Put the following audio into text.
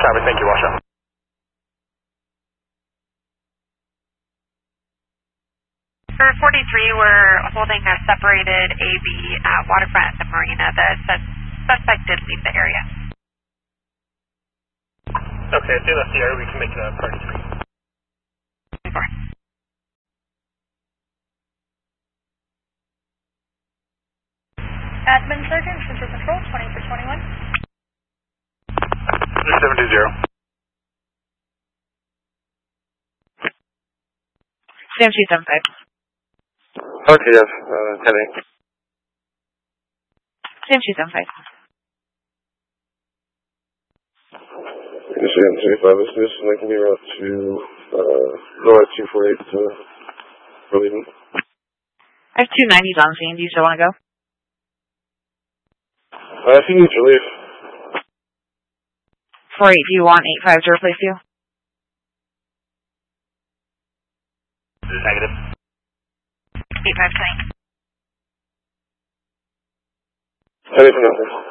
Copy, thank you, watch out. For 43, we're holding a separated AB at waterfront at the marina. The suspect did leave the area. Okay, if they left the area, we can make it a party screen. Admin Sergeant, Central Control, 20 for 21. 3720. CMC 75. RTF, 10-8. CMC 75. Michigan 75, this is making me route to, north 248 to Burlington. I have 290s on scene. Do you still want to go? If you need to leave. 48, do you want 85 to replace you? Negative. 85 tank. Heading for nothing.